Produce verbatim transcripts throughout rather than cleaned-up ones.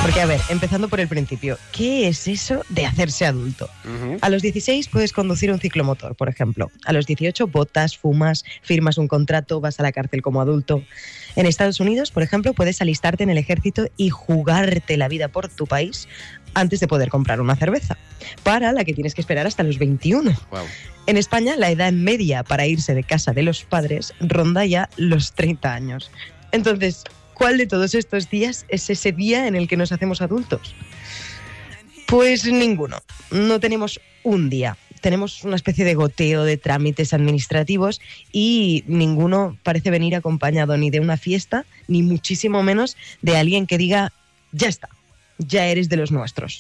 Porque, a ver, empezando por el principio, ¿qué es eso de hacerse adulto? Uh-huh. A los dieciséis puedes conducir un ciclomotor, por ejemplo. A los dieciocho votas, fumas, firmas un contrato, vas a la cárcel como adulto. En Estados Unidos, por ejemplo, puedes alistarte en el ejército y jugarte la vida por tu país antes de poder comprar una cerveza, para la que tienes que esperar hasta los veintiuno. Wow. En España, la edad media para irse de casa de los padres ronda ya los treinta años. Entonces, ¿cuál de todos estos días es ese día en el que nos hacemos adultos? Pues ninguno. No tenemos un día. Tenemos una especie de goteo de trámites administrativos y ninguno parece venir acompañado ni de una fiesta, ni muchísimo menos de alguien que diga, ya está, ya eres de los nuestros.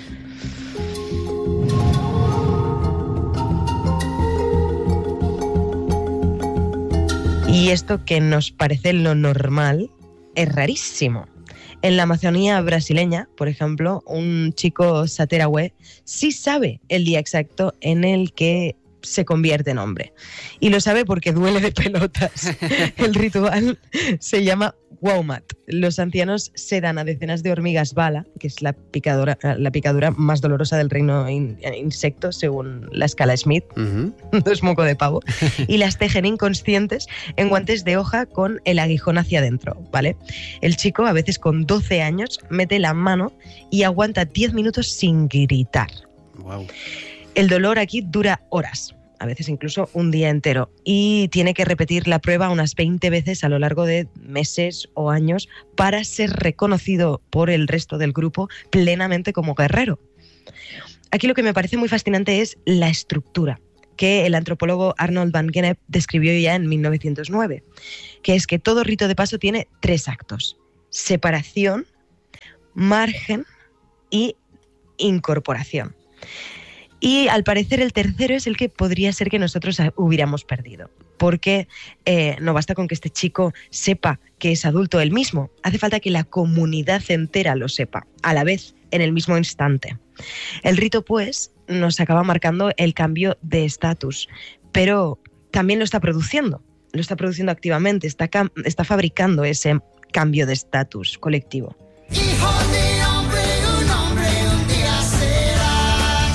Y esto que nos parece lo normal es rarísimo. En la Amazonía brasileña, por ejemplo, un chico Saterahue sí sabe el día exacto en el que se convierte en hombre. Y lo sabe porque duele de pelotas. El ritual se llama Waumat. Los ancianos sedan a decenas de hormigas bala, que es la picadura, la picadura más dolorosa del reino in, insecto, según la escala Smith. Uh-huh. No es moco de pavo. Y las tejen inconscientes en guantes de hoja con el aguijón hacia adentro, ¿vale? El chico, a veces con doce años, mete la mano y aguanta diez minutos sin gritar. Wow. El dolor aquí dura horas, a veces incluso un día entero, y tiene que repetir la prueba unas veinte veces a lo largo de meses o años para ser reconocido por el resto del grupo plenamente como guerrero. Aquí lo que me parece muy fascinante es la estructura que el antropólogo Arnold van Gennep describió ya en mil novecientos nueve, que es que todo rito de paso tiene tres actos: separación, margen y incorporación. Y al parecer el tercero es el que podría ser que nosotros hubiéramos perdido, porque eh, no basta con que este chico sepa que es adulto él mismo, hace falta que la comunidad entera lo sepa, a la vez, en el mismo instante. El rito, pues, nos acaba marcando el cambio de estatus, pero también lo está produciendo, lo está produciendo activamente, está, cam- está fabricando ese cambio de estatus colectivo. ¡Hijo de hombre, un hombre, un día serás!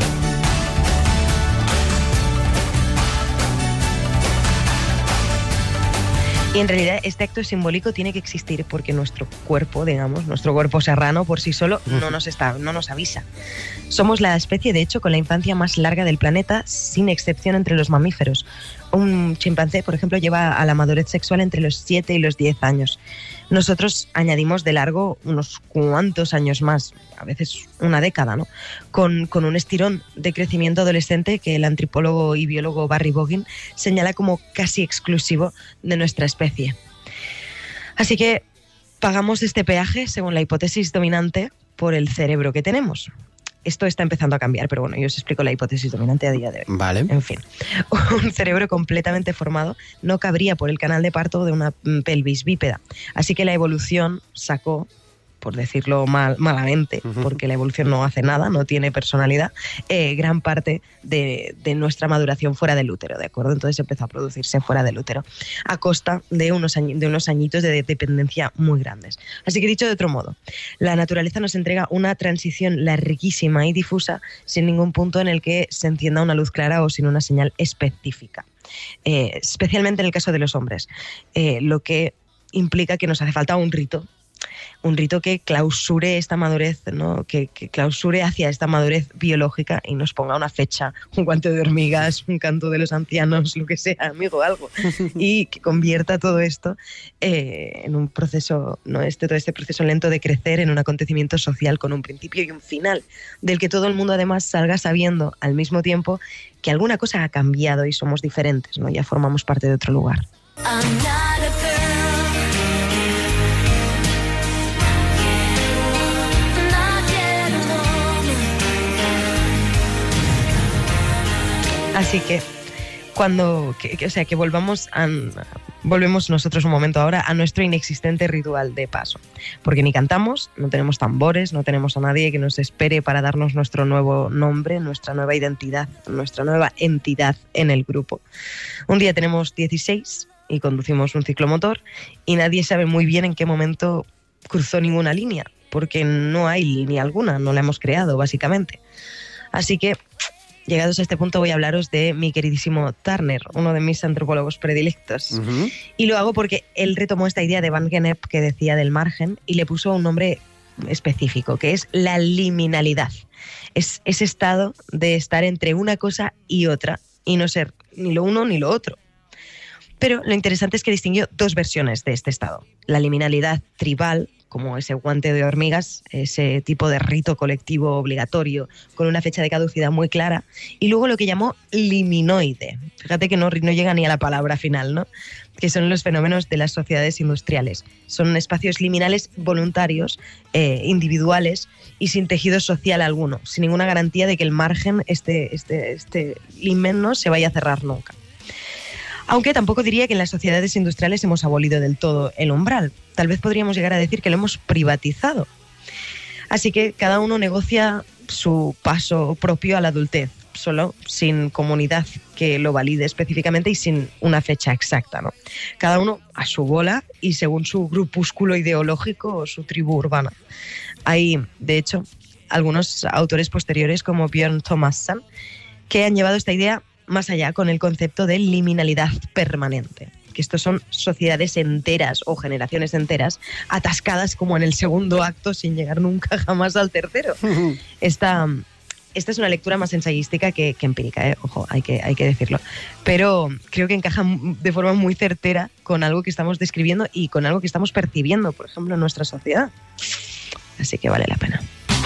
Y en realidad este acto simbólico tiene que existir porque nuestro cuerpo, digamos, nuestro cuerpo serrano por sí solo no nos está, no nos avisa. Somos la especie, de hecho, con la infancia más larga del planeta, sin excepción entre los mamíferos. Un chimpancé, por ejemplo, lleva a la madurez sexual entre los siete y los diez años. Nosotros añadimos de largo unos cuantos años más, a veces una década, ¿no? Con, con un estirón de crecimiento adolescente que el antropólogo y biólogo Barry Boggin señala como casi exclusivo de nuestra especie. Así que pagamos este peaje, según la hipótesis dominante, por el cerebro que tenemos. Esto está empezando a cambiar, pero bueno, yo os explico la hipótesis dominante a día de hoy. Vale. En fin, un cerebro completamente formado no cabría por el canal de parto de una pelvis bípeda. Así que la evolución sacó, por decirlo mal, malamente, uh-huh. porque la evolución no hace nada, no tiene personalidad, eh, gran parte de, de nuestra maduración fuera del útero, ¿de acuerdo? Entonces empezó a producirse fuera del útero, a costa de unos, añi- de unos añitos de dependencia muy grandes. Así que dicho de otro modo, la naturaleza nos entrega una transición larguísima y difusa sin ningún punto en el que se encienda una luz clara o sin una señal específica, eh, especialmente en el caso de los hombres, eh, lo que implica que nos hace falta un rito, un rito que clausure esta madurez, ¿no? que, que clausure hacia esta madurez biológica y nos ponga una fecha, un guante de hormigas, un canto de los ancianos, lo que sea, amigo, algo, y que convierta todo esto eh, en un proceso, ¿no? este, todo este proceso lento de crecer en un acontecimiento social con un principio y un final, del que todo el mundo además salga sabiendo al mismo tiempo que alguna cosa ha cambiado y somos diferentes, ¿no? Ya formamos parte de otro lugar. Así que cuando, que, que, o sea, que volvamos a, volvemos nosotros un momento ahora a nuestro inexistente ritual de paso, porque ni cantamos, no tenemos tambores, no tenemos a nadie que nos espere para darnos nuestro nuevo nombre, nuestra nueva identidad, nuestra nueva entidad en el grupo. Un día tenemos dieciséis y conducimos un ciclomotor y nadie sabe muy bien en qué momento cruzó ninguna línea. porque no hay línea alguna, no la hemos creado, básicamente. Así que, llegados a este punto, voy a hablaros de mi queridísimo Turner, uno de mis antropólogos predilectos. Uh-huh. Y lo hago porque él retomó esta idea de Van Gennep que decía del margen y le puso un nombre específico, que es la liminalidad. Es ese estado de estar entre una cosa y otra y no ser ni lo uno ni lo otro. Pero lo interesante es que distinguió dos versiones de este estado. La liminalidad tribal, como ese guante de hormigas, ese tipo de rito colectivo obligatorio con una fecha de caducidad muy clara, y luego lo que llamó liminoide. Fíjate que no, no llega ni a la palabra final, ¿no? Que son los fenómenos de las sociedades industriales. Son espacios liminales voluntarios, eh, individuales y sin tejido social alguno, sin ninguna garantía de que el margen, este, este, este limen, no se vaya a cerrar nunca. Aunque tampoco diría que en las sociedades industriales hemos abolido del todo el umbral. Tal vez podríamos llegar a decir que lo hemos privatizado. Así que cada uno negocia su paso propio a la adultez, solo sin comunidad que lo valide específicamente y sin una fecha exacta, ¿no? Cada uno a su bola y según su grupúsculo ideológico o su tribu urbana. Hay, de hecho, algunos autores posteriores como Björn Thomason que han llevado esta idea más allá con el concepto de liminalidad permanente, que estos son sociedades enteras o generaciones enteras atascadas como en el segundo acto sin llegar nunca jamás al tercero. Esta, esta es una lectura más ensayística que, que empírica, ¿eh? Ojo, hay que, hay que decirlo, pero creo que encaja de forma muy certera con algo que estamos describiendo y con algo que estamos percibiendo, por ejemplo, en nuestra sociedad. Así que vale la pena.